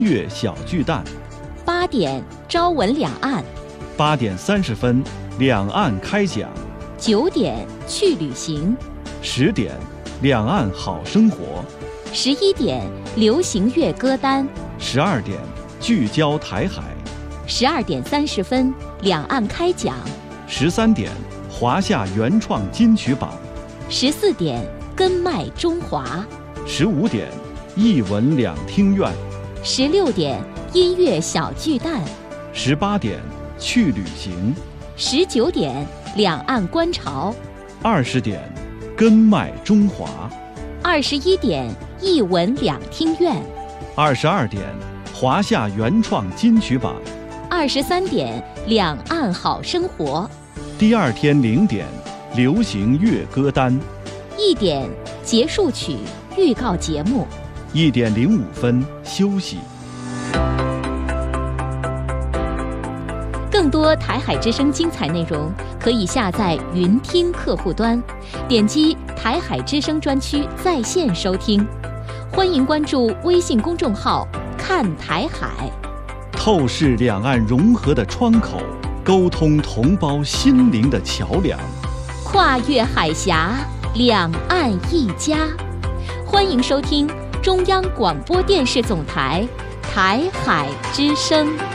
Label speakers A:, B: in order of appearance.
A: 乐小巨蛋。
B: 8点朝闻两岸。
A: 8点30分，两岸开讲。
B: 9点去旅行。
A: 10点，两岸好生活。
B: 11点流行乐歌单。
A: 12点，聚焦台海。
B: 12点30分，两岸开讲。
A: 13点，华夏原创金曲榜。
B: 14点，根脉中华。
A: 15点，艺文两厅院。
B: 16点，音乐小巨蛋。
A: 18点，去旅行。
B: 19点，两岸观潮。
A: 20点，根脉中华。
B: 21点，艺文两厅院。
A: 22点，华夏原创金曲榜。
B: 23点，两岸好生活。
A: 第二天0点，流行乐歌单。
B: 1点，结束曲预告节目。
A: 1点05分，休息。
B: 更多台海之声精彩内容，可以下载云听客户端，点击台海之声专区在线收听。欢迎关注微信公众号看台海，
A: 透视两岸融合的窗口，沟通同胞心灵的桥梁，
B: 跨越海峡，两岸一家。欢迎收听中央广播电视总台台海之声。